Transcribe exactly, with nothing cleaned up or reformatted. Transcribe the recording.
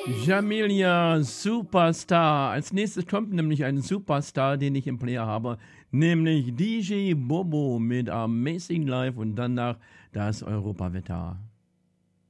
Jamilia Superstar. Als nächstes kommt nämlich ein Superstar, den ich im Player habe, nämlich D J Bobo mit Amazing Life und danach das Europawetter.